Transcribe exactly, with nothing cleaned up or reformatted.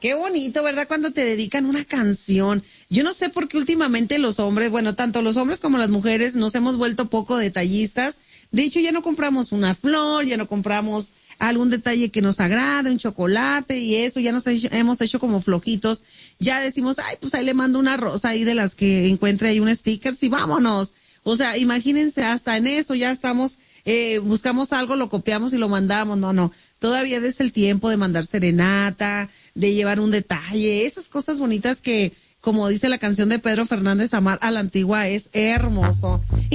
Qué bonito, ¿verdad? Cuando te dedican una canción. Yo no sé por qué últimamente los hombres, bueno, tanto los hombres como las mujeres nos hemos vuelto poco detallistas. De hecho, ya no compramos una flor, ya no compramos algún detalle que nos agrade, un chocolate y eso, ya nos hecho, hemos hecho como flojitos. Ya decimos, ay, pues ahí le mando una rosa ahí de las que encuentre ahí un sticker y vámonos. O sea, imagínense, hasta en eso ya estamos, eh, buscamos algo, lo copiamos y lo mandamos. No, no. Todavía es el tiempo de mandar serenata, de llevar un detalle, esas cosas bonitas que, como dice la canción de Pedro Fernández, amar a la antigua es hermoso.